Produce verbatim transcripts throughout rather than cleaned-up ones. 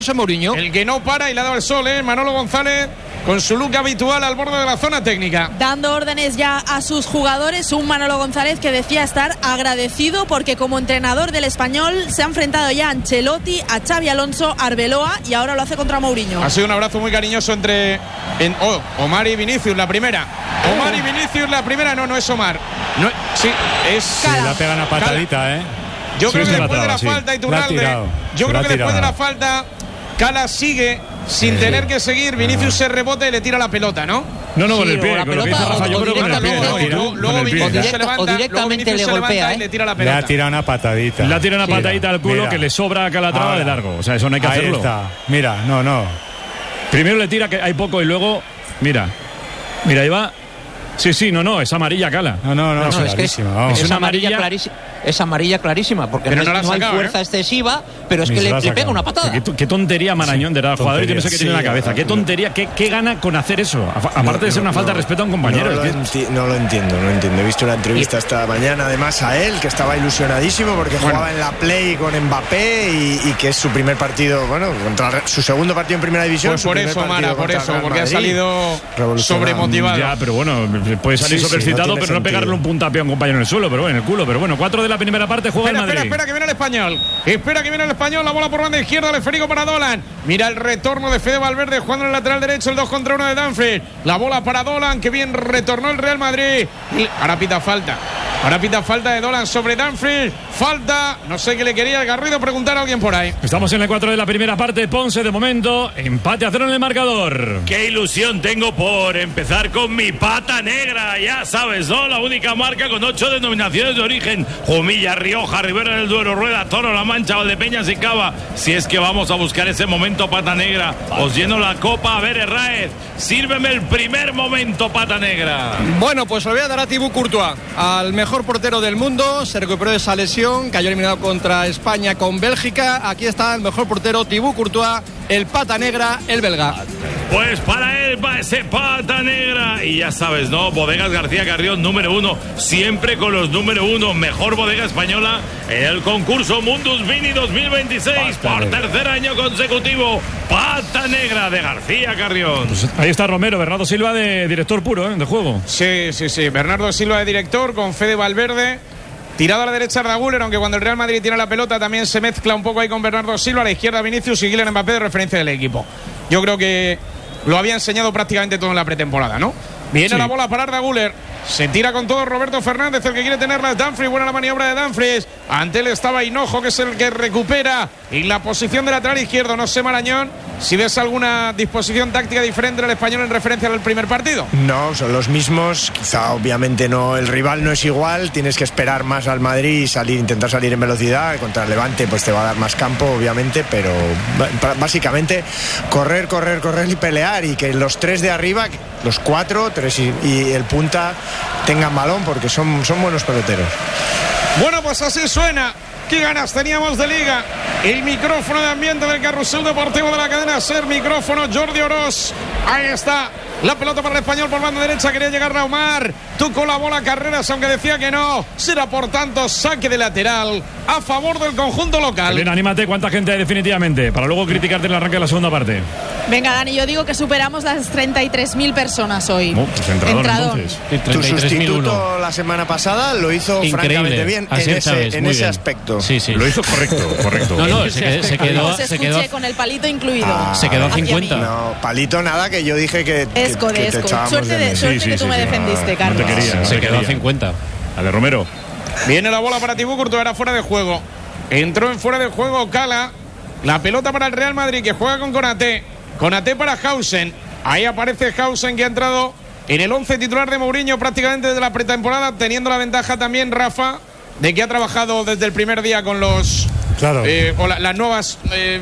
Mourinho. El que no para y le ha dado el sol, ¿eh? Manolo González con su look habitual al borde de la zona técnica. Dando órdenes ya a sus jugadores, un Manolo González que decía estar agradecido porque como entrenador del Español se ha enfrentado ya a Ancelotti, a Xabi Alonso, a Arbeloa y ahora lo hace contra Mourinho. Ha sido un abrazo muy cariñoso entre en, oh, Omar y Vinicius, la primera. Omar y Vinicius, la primera, no, no es Omar. No, sí, es... Sí, la pega una patadita, Cala. ¿eh? Yo sí, creo que después traba, de la sí. falta, Iturralde, yo creo que después de la falta, Cala sigue sin sí. tener que seguir. Vinicius se rebota y le tira la pelota, ¿no? No, no, con sí, el pie, con lo que dice Rafa, yo creo que con el pie. Luego, luego Vinicius se levanta, o directamente le golpea, ¿eh? y le tira la pelota. Le ha tirado una patadita. Le ha tirado una patadita al culo que le sobra a Calatrava de largo. O sea, eso no hay que Ahí hacerlo. Está. Mira, no, no. Primero le tira, que hay poco, y luego, mira, mira, ahí va. Sí, sí, no, no, es amarilla, Cala. No, no, no, no, no es que es, es una amarilla clarísima. Es amarilla clarísima, porque pero no, no, es, no sacado, hay fuerza ¿eh? excesiva, pero es Ni que le, le pega una patada. Qué, qué tontería Marañón, de verdad, sí, jugadores que no sé qué sí, tiene en la cabeza. Qué tontería, qué, qué gana con hacer eso. Aparte no, de ser una no, falta de respeto a un compañero. No lo, enti- no lo entiendo, no lo entiendo. He visto una entrevista esta mañana, además, a él, que estaba ilusionadísimo porque bueno. jugaba en la Play con Mbappé y, y que es su primer partido, bueno, contra su segundo partido en Primera División. Pues por eso, Mara, por eso, porque ha salido sobremotivado. Ya, pero bueno, puede salir sí, sobrecitado, sí, no pero no pegarle un puntapié a un compañero en el suelo, pero bueno, en el culo. Pero bueno, cuatro de la primera parte juega espera, el Madrid. Espera, espera, que viene el Español. Espera que viene el Español, la bola por banda izquierda, el esférico para Dolan. Mira el retorno de Fede Valverde jugando en el lateral derecho, el dos contra uno de Dumfries. La bola para Dolan, que bien retornó el Real Madrid. Y ahora pita falta. Ahora pita falta de Dolan sobre Dumfries. Falta, no sé qué le quería el Garrido, preguntar a alguien por ahí. Estamos en el cuatro de la primera parte. Ponce, de momento, empate a cero en el marcador. Qué ilusión tengo por empezar con mi pata negra. Ya sabes, ¿no? La única marca con ocho denominaciones de origen: Jumilla, Rioja, Ribera del Duero, Rueda, Toro, La Mancha, Valdepeñas y Cava. Si es que vamos a buscar ese momento pata negra, os lleno la copa. A ver, Herráez, sírveme el primer momento pata negra. Bueno, pues lo voy a dar a Thibaut Courtois, al mejor portero del mundo. Se recuperó de esa lesión, cayó eliminado contra España con Bélgica. Aquí está el mejor portero, Thibaut Courtois, el pata negra, el belga. Pues para él va ese pata negra. Y ya sabes, ¿no? Bodegas García Carrión, número uno, siempre con los número uno. Mejor bodega española en el concurso Mundus Vini dos mil veintiséis. Pata por negra. Tercer año consecutivo. Pata negra de García Carrión. Pues ahí está Romero, Bernardo Silva de director puro, ¿eh? De juego. Sí, sí, sí. Bernardo Silva de director con Fede Valverde. Tirado a la derecha de Güler, aunque cuando el Real Madrid tiene la pelota también se mezcla un poco ahí con Bernardo Silva. A la izquierda Vinicius y Kylian Mbappé de referencia del equipo. Yo creo que lo había enseñado prácticamente todo en la pretemporada, ¿no? Viene sí. la bola a parar de Güler. Se tira con todo Roberto Fernández, el que quiere tenerla es Dumfries. Buena la maniobra de Dumfries. Ante él estaba Hinojo, que es el que recupera. Y la posición de lateral izquierdo, no sé, Marañón, si ves alguna disposición táctica diferente del Español en referencia al primer partido. No, son los mismos. Quizá obviamente no, el rival no es igual. Tienes que esperar más al Madrid y salir, intentar salir en velocidad. Contra el Levante pues te va a dar más campo, obviamente, pero básicamente correr, correr, correr y pelear. Y que los tres de arriba, los cuatro, tres y, y el punta tengan balón, porque son, son buenos peloteros. Bueno, pues así suena. Qué ganas teníamos de liga. El micrófono de ambiente del carrusel deportivo de la cadena SER. Micrófono Jordi Oroz. Ahí está. La pelota para el Español por banda derecha. Quería llegar a Omar. Tocó la bola Carreras, aunque decía que no. Será por tanto saque de lateral a favor del conjunto local. Elena, anímate. ¿Cuánta gente hay definitivamente? Para luego criticarte en el arranque de la segunda parte. Venga, Dani, yo digo que superamos las treinta y tres mil personas hoy. Oh, pues entrador, Entrador. entonces. Tu sustituto la semana pasada lo hizo increíble, francamente bien en ese, Chávez, en ese bien. aspecto. Sí, sí. Lo hizo correcto, correcto. No, no, se, quedó, se quedó, Os se escuché quedó con el palito incluido. Ah, se quedó a cincuenta. No, palito nada, que yo dije que, Esco que, de que te Esco. echábamos Suerte, de, de suerte sí, sí, que tú sí, me sí. defendiste, No, Carlos. no te quería, no se te quedó a quería. cincuenta. A de Romero. Viene la bola para Thibaut Courtois, era fuera de juego. Entró en fuera de juego Cala. La pelota para el Real Madrid, que juega con Konaté. Konaté para Hausen. Ahí aparece Hausen, que ha entrado en el once titular de Mourinho prácticamente desde la pretemporada, teniendo la ventaja también, Rafa, de que ha trabajado desde el primer día con los... Claro. Eh, o la, las nuevas eh,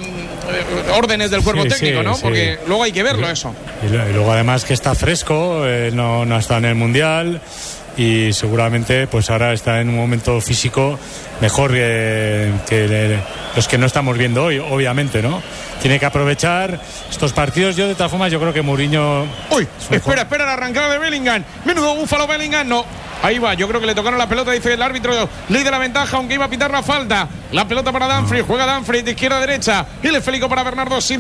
órdenes del cuerpo sí, técnico, sí, ¿no? sí. Porque luego hay que verlo eso. Y, y luego además que está fresco, eh, no, no ha estado en el Mundial y seguramente pues ahora está en un momento físico mejor eh, que le, los que no estamos viendo hoy, obviamente, ¿no? Tiene que aprovechar estos partidos. Yo de todas formas yo creo que Mourinho... Uy, espera, espera la arrancada de Bellingham. Menudo búfalo Bellingham, no. Ahí va, yo creo que le tocaron la pelota, dice el árbitro, ley de la ventaja, aunque iba a pitar la falta. La pelota para Dumfries, juega Dumfries de izquierda a derecha. El esférico para Bernardo Silva.